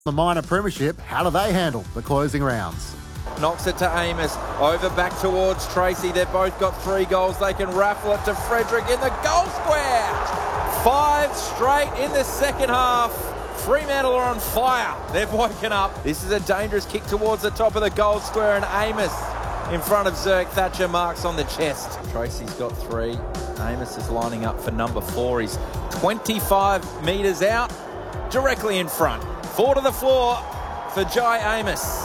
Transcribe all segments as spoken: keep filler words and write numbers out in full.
The minor premiership, how do they handle the closing rounds? Knocks it to Amos, over back towards Tracy. They've both got three goals. They can raffle it to Frederick in the goal square. Five straight in the second half. Fremantle are on fire. They've woken up. This is a dangerous kick towards the top of the goal square, and Amos in front of Zerk. Thatcher marks on the chest. Tracy's got three. Amos is lining up for number four. He's twenty-five metres out, directly in front. Four to the floor for Jai Amos.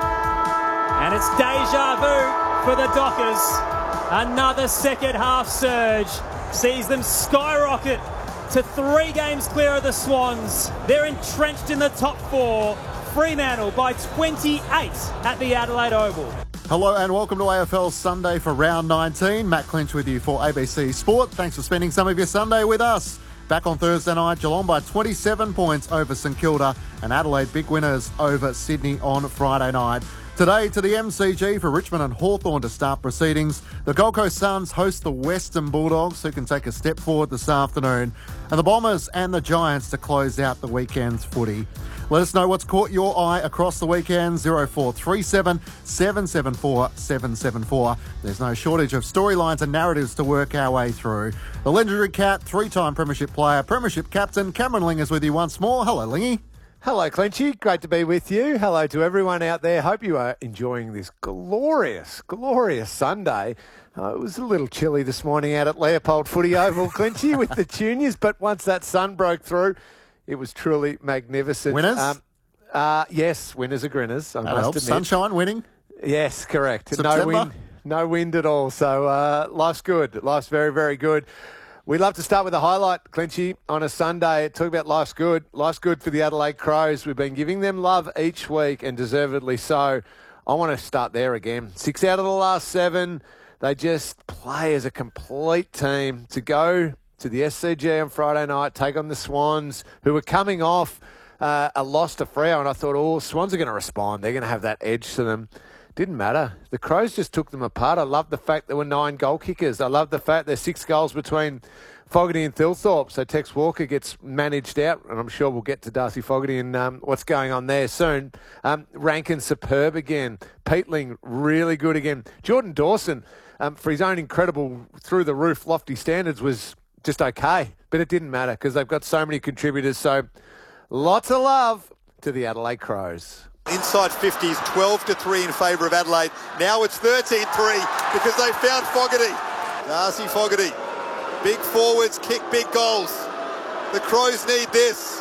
And it's deja vu for the Dockers. Another second half surge sees them skyrocket to three games clear of the Swans. They're entrenched in the top four. Fremantle by twenty-eight at the Adelaide Oval. Hello and welcome to A F L Sunday for round nineteen. Matt Clinch with you for A B C Sport. Thanks for spending some of your Sunday with us. Back on Thursday night, Geelong by twenty-seven points over St Kilda, and Adelaide big winners over Sydney on Friday night. Today to the M C G for Richmond and Hawthorn to start proceedings. The Gold Coast Suns host the Western Bulldogs, who can take a step forward this afternoon, and the Bombers and the Giants to close out the weekend's footy. Let us know what's caught your eye across the weekend. zero four three seven, seven seven four, seven seven four. There's no shortage of storylines and narratives to work our way through. The legendary Cat, three-time premiership player, premiership captain, Cameron Ling is with you once more. Hello, Lingy. Hello, Clinchy. Great to be with you. Hello to everyone out there. Hope you are enjoying this glorious, glorious Sunday. Uh, it was a little chilly this morning out at Leopold Footy Oval, Clinchy, with the juniors, but once that sun broke through, it was truly magnificent. Winners? Um, uh, yes, winners are grinners, I That must helps. admit. Sunshine winning. Yes, correct. September? No wind, no wind at all. So uh, life's good. Life's very, very good. We'd love to start with a highlight, Clinchy, on a Sunday. Talk about life's good. Life's good for the Adelaide Crows. We've been giving them love each week, and deservedly so. I want to start there again. Six out of the last seven. They just play as a complete team to go to the S C G on Friday night, take on the Swans, who were coming off uh, a loss to Freo, and I thought, oh, Swans are going to respond. They're going to have that edge to them. Didn't matter. The Crows just took them apart. I love the fact there were nine goal kickers. I love the fact there's six goals between Fogarty and Thilthorpe. So Tex Walker gets managed out, and I'm sure we'll get to Darcy Fogarty and um, what's going on there soon. Um, Rankin superb again. Peatling really good again. Jordan Dawson, um, for his own incredible through-the-roof lofty standards, was just okay. But it didn't matter because they've got so many contributors. So lots of love to the Adelaide Crows. Inside fifties, twelve to three in favour of Adelaide. Now it's thirteen three because they found Fogarty. Darcy Fogarty. Big forwards kick big goals. The Crows need this.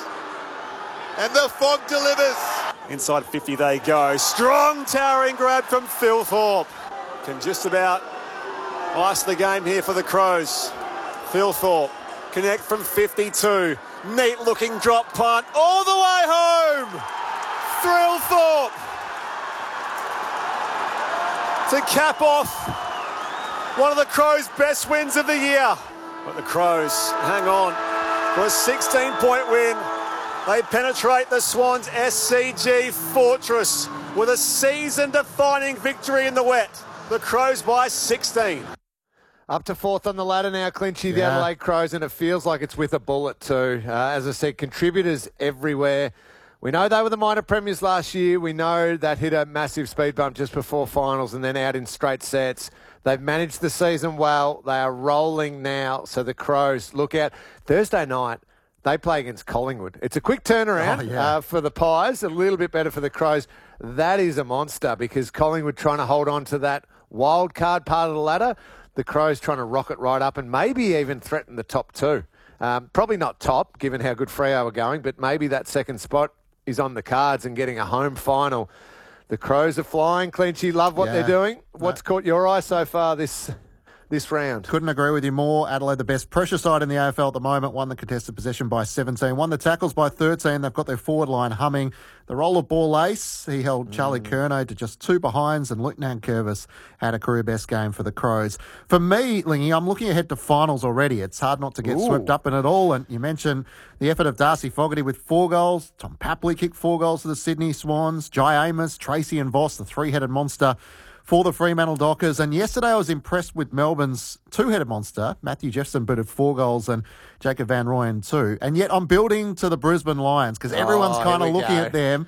And the Fog delivers. Inside fifty they go. Strong towering grab from Thilthorpe. Can just about ice the game here for the Crows. Thilthorpe connect from fifty-two. Neat looking drop punt all the way home. Thilthorpe to cap off one of the Crows' best wins of the year. But the Crows hang on for a sixteen-point win. They penetrate the Swans' S C G fortress with a season-defining victory in the wet. The Crows by sixteen. Up to fourth on the ladder now, Clinchy, the Yeah. Adelaide Crows, and it feels like it's with a bullet too. Uh, as I said, contributors everywhere. We know they were the minor premiers last year. We know that hit a massive speed bump just before finals and then out in straight sets. They've managed the season well. They are rolling now. So the Crows, look out. Thursday night, they play against Collingwood. It's a quick turnaround Oh, yeah. uh, for the Pies, a little bit better for the Crows. That is a monster because Collingwood trying to hold on to that wild card part of the ladder. The Crows trying to rocket right up and maybe even threaten the top two. Um, probably not top, given how good Freo are going, but maybe that second spot is on the cards and getting a home final. The Crows are flying. Clinchy, love what Yeah. they're doing. What's caught your eye so far this this round? Couldn't agree with you more. Adelaide, the best pressure side in the A F L at the moment, won the contested possession by seventeen, won the tackles by thirteen. They've got their forward line humming. The roll of ball ace, he held Charlie Mm. Curnow to just two behinds, and Luke Nankervis had a career best game for the Crows. For me, Lingy, I'm looking ahead to finals already. It's hard not to get Ooh. swept up in it all. And you mentioned the effort of Darcy Fogarty with four goals. Tom Papley kicked four goals for the Sydney Swans. Jai Amos, Tracy and Voss, the three-headed monster for the Fremantle Dockers. And yesterday I was impressed with Melbourne's two-headed monster. Matthew Jefferson booted four goals and Jacob Van Rooyen two. And yet I'm building to the Brisbane Lions because everyone's Oh, kind here of we looking go. at them